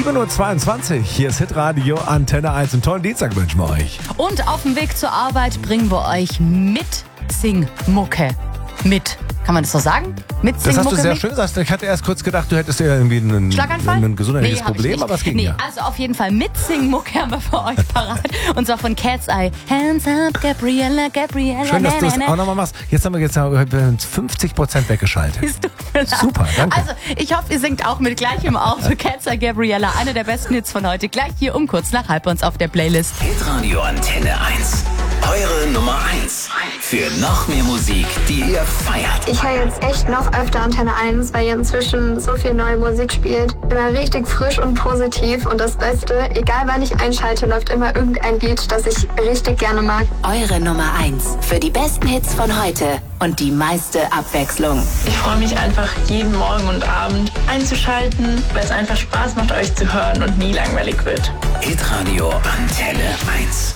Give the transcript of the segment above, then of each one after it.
7.22 Uhr, hier ist Hitradio Antenne 1. Einen tollen Dienstag wünschen wir euch. Und auf dem Weg zur Arbeit bringen wir euch Mitsingmucke mit. Kann man das so sagen? Das hast du sehr schön gesagt. Ich hatte erst kurz gedacht, du hättest ja irgendwie ein gesundheitliches Problem, aber es ging ja. Also auf jeden Fall Mitsingmucke haben wir für euch parat. Und zwar von Cat's Eye. Hands up, Gabriella, Gabriella. Schön, dass du es auch nochmal machst. Jetzt haben wir 50% weggeschaltet. Super, danke. Also ich hoffe, ihr singt auch mit gleich im Auto. Cat's Eye, Gabriella, einer der besten Hits von heute. Gleich hier um kurz nach halb uns auf der Playlist. Hitradio Antenne 1. Eure Nummer 1. Für noch mehr Musik, die ihr feiert. Ich höre jetzt echt noch öfter Antenne 1, weil ihr inzwischen so viel neue Musik spielt. Immer richtig frisch und positiv. Und das Beste, egal wann ich einschalte, läuft immer irgendein Lied, das ich richtig gerne mag. Eure Nummer 1 für die besten Hits von heute und die meiste Abwechslung. Ich freue mich einfach, jeden Morgen und Abend einzuschalten, weil es einfach Spaß macht, euch zu hören und nie langweilig wird. Hitradio Antenne 1.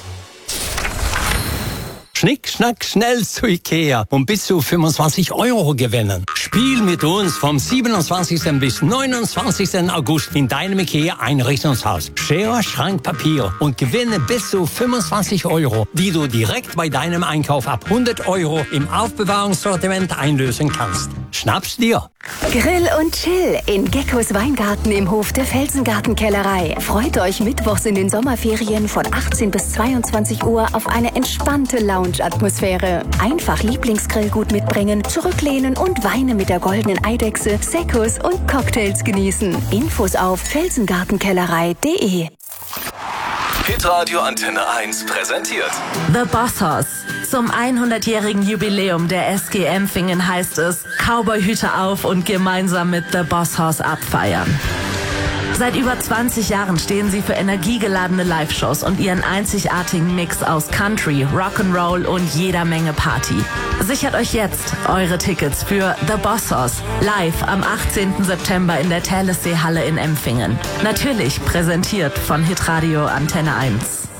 Schnick, schnack, schnell zu Ikea und bis zu 25 € gewinnen. Spiel mit uns vom 27. bis 29. August in deinem Ikea-Einrichtungshaus. Schere, Schrank, Papier und gewinne bis zu 25 €, die du direkt bei deinem Einkauf ab 100 € im Aufbewahrungssortiment einlösen kannst. Schnapp's dir! Grill und Chill in Geckos Weingarten im Hof der Felsengartenkellerei. Freut euch mittwochs in den Sommerferien von 18 bis 22 Uhr auf eine entspannte Lounge-Atmosphäre. Einfach Lieblingsgrillgut mitbringen, zurücklehnen und Weine mit der goldenen Eidechse, Seccos und Cocktails genießen. Infos auf felsengartenkellerei.de. Hitradio Antenne 1 präsentiert The Boss Hoss. Zum 100-jährigen Jubiläum der SG Empfingen heißt es, Cowboyhüte auf und gemeinsam mit The Boss Hoss abfeiern. Seit über 20 Jahren stehen sie für energiegeladene Live-Shows und ihren einzigartigen Mix aus Country, Rock'n'Roll und jeder Menge Party. Sichert euch jetzt eure Tickets für The Boss Hoss live am 18. September in der Thalessee Halle in Empfingen. Natürlich präsentiert von Hitradio Antenne 1.